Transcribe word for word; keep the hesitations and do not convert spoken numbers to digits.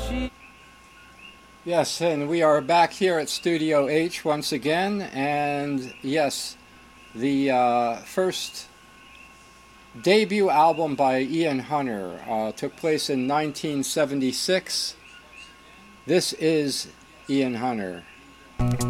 Yes, and we are back here at Studio H once again, and yes, the uh, first debut album by Ian Hunter uh, took place in nineteen seventy-six. This is Ian Hunter.